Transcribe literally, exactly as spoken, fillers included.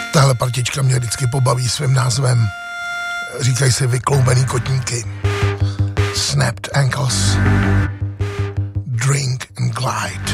Tahle partička mě vždycky pobaví svým názvem. Říkají si vykloubený kotníky. Snapped ankles. Drink and glide.